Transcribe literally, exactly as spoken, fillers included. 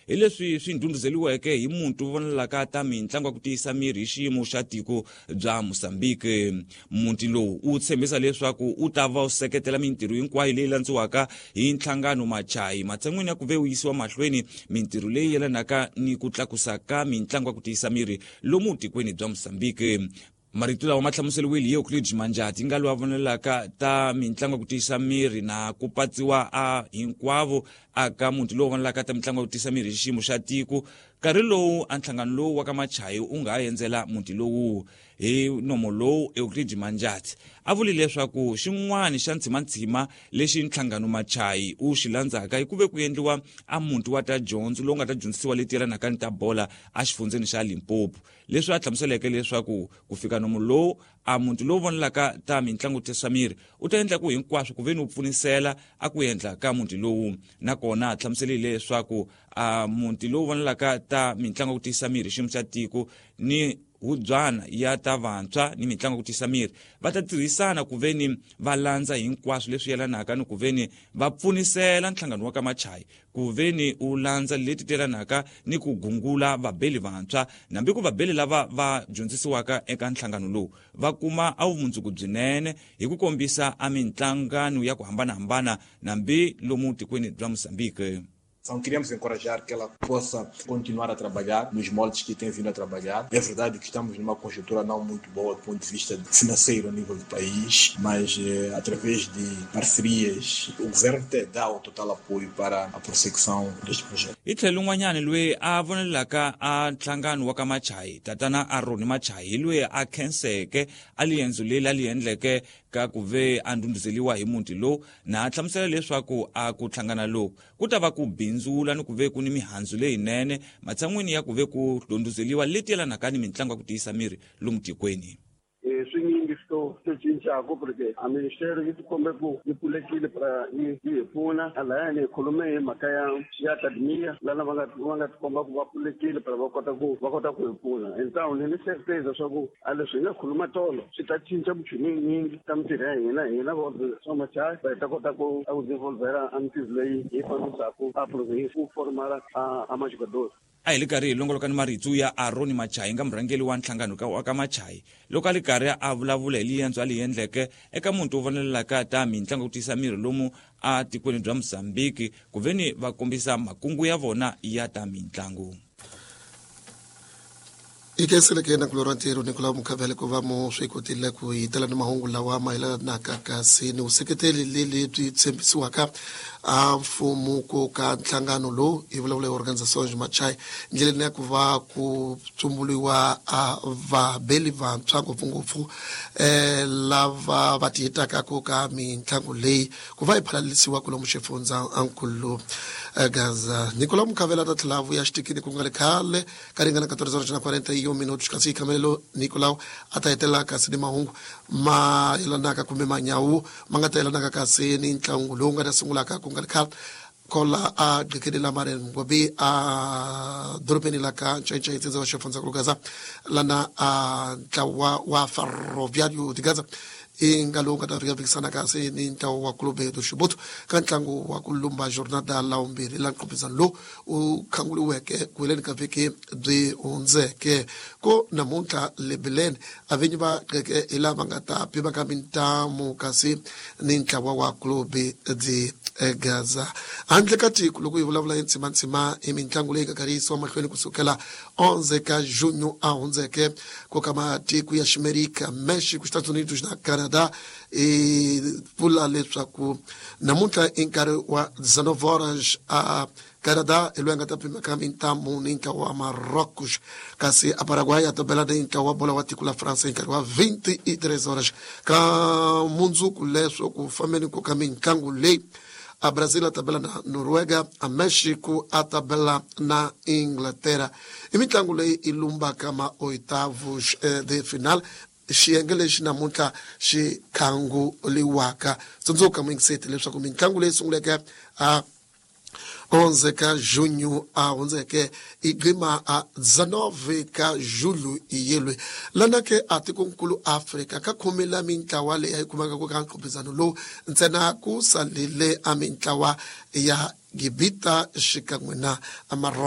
hi leswi swi ndhundhuzeliweke hi muntu vonelaka ta mitlangu ku tiyisa miri hi xiyimo xa tiko bya Mozambique. Muti lowu u tshembisa leswaku u ta va u seketela mintirho hinkwayo leyi landziwaka hi nhlangano Machayi matsan'wini ya ku ve u yisiwa mahlweni mintirho leyi yelanaka ni ku tlakusa ka mitlangu ku tiyisa miri lomu tikweni bya Mozambique. Marito lawa ma hlamuseriwile hi Euclid Manjati nga loyi a vonelaka ta mitlangu ku tiyisa miri na ku patsiwa a hinkwavo aka muti lowu vonelaka ta mitlangu ku tiyisa miri hi xiyimo xa tiko nkarhi lowu a nhlangano lowu wa ka Machayi u nga endzela muti lowu. Hi nomo lowu Euclid Manjati a vuli leswaku xin'wana xa ntshimantshima lexi nhlangano Machayi u xi landzaka hi ku ve ku endliwa a muti wa ta dyondzo lowu nga ta dyondzisiwa leti yelanaka ni ta bola a xifundzeni xa Limpopo. Leswi a hlamuseleke leswaku ku fika nomo lowu a muti lowu vonelaka ta mitlangu tisa miri u ta endla ku hinkwaswo ku ve ni u pfunisela a ku endla ka muti lowu. Nakona a hlamuserile leswaku a muti lowu vonelaka ta mitlangu ku tisa miri hi xiyimo xa tiko ni hubyana ya ta vantshwa ni mitlangu ku tisa miri va ta tirhisana ku ve ni va landza hinkwaswo leswi yelanaka ni ku ve ni va pfunisela nhlangano wa ka Machayi ku ve ni u landza leti telanaka ni ku gungula vabeli vantshwa nambi ku vabeli lava va dyondzisiwaka eka nhlangano lowu va kuma a vumundzuku byinene hi ku kombisa a mitlangano ya ku hambanahambana nambi lomu tikweni bya Mozambique. Então, queremos encorajar que ela possa continuar a trabalhar nos moldes que tem vindo a trabalhar. É verdade que estamos numa conjuntura não muito boa do ponto de vista financeiro a nível do país, mas eh, através de parcerias, o governo dá o total apoio para a prossecução deste projeto. Itlhelo n'wanyana loyi a vonelaka a nhlangano wa ka Machayi tatana Aaron Machayi loyi a khenseke a liendzo leri a li endleke ka ku ve a ndhundhuzeliwa hi muti lowu na a hlamusela leswaku a ku hlangana loku ku ta va ku bindzula ni ku ve ku ni mihandzu leyinene matsan'wini ya ku ve ku ndhundhuzeliwa leti yelanaka ni mitlangu ku tiyisa miri lomu tikweni. cincaku porque a ministério yi tikombe ku yi pfulekile para yi hi pfuna alayani hi khulume hi mhaka ya ya academia lana va nga va nga tikomba ku va pfulekile para va kota ku va kota ku hi pfuna então ni ni seketeza swa ku a leswi hi nga khuluma tolo swi ta cinca vuchumi nyingi ta mintirho ya hina hina swa Machayi va hi ta kota ku a ku devolvera a mintirho leyi hi fambisaku a province ku formala a majigadori. A hi li karhi hi longoloka ni marito ya Aaron Machayi nga murhangeli wa nhlangano wa ka Machayi loko a li karhi a vulavula hi liendzo a li endleke eka muti wo vonelaka ta mitlangu ku tiyisa miri lomu a tikweni bya Mozambique ku ve ni va kombisa makungu ya vona ya ta mitlangu. Ikeseleke na kulora ntiro Nicola Mukavele ku va mo swikotile ku hitela ni mahungu lawa mayelana ka kasi ni useketeli leli byi tshembisiwaka a mfumo ko ka nhlangano lowu hi vulavula organization Machayi ndleleni ya ku va ku tsumbuliwa a vabeli vantshwa ngopfungopfu eh lava va tiyetaka ko ka mitlangu leyi ku va hi phalalisiwa ku lomu xifundza ankulu Gaza. Nicola Mukavele ta tlhelavu ya xitikini ku nga le khale ka ringana katorze horas na quarenta e um minutos kasi kamelelo Nicola a ta hetela kasi ni mahungu ma yelanaka kumbe manyawu ma nga ta yelanaka kasi ni ntlangu lowu nga ta sungulaka ku nga le khale kola a gqikini la maren gobi a dorobeni la ka nchenche itsenza wa xifundza ku Gaza lana a ntlawa wa ferroviario di Gaza inga lowu nga ta rikambisana kasi ni ntlawa wa Clube do Xiboto ka ntlangu wa ku lumba jornada la vumbirhi la nqophizano lowu u khanguliweke ku heleni ka vhiki byi hundzeke ko namuntlha lebeleni avinyi va qeke hi lava nga ta piva ka mintamu kasi ni ntlawa wa Clube di Gaza. Handle ka tiko loko hi vulavula hi ntshimantshima hi mitlangu leyi nga karhi yisiwa mahlweni kusukela onze ka junyo a hundzeke ko ka matiko ya Ximerika, Mexico, Estados Unidos na Canada e vula leswaku namuntlha i nkarhi wa dzanove horas a Canada e loyi nga ta pima ka mintamu ni ntlawa wa Marrocos kasi a Paraguay a ta bela ni ntlawa wa bola wa tiko la France i nkarhi wa vinte e três horas ka mundzuku leswo ku fambeni ko ka mitlangu leyi a Brazil a tabela na Noruega, a Mexico a tabela na Inglaterra. I mitlangu leyi i lumbaka ma oitavos eh, de final xiyenge lexi namuntlha xi khanguliwaka. Tsundzuka mingiseti leswaku mitlangu leyi sunguleke a onze ka junho a hundzeke i gqima a dzanove ka julho i yelwe lana ke a tikonkulu Afrika ka khomela mintlawa leyi a yi kumaka ku ka nqophizano lowu ntsena ku salile a mintlawa ya Gibita xikan'we na Maroc.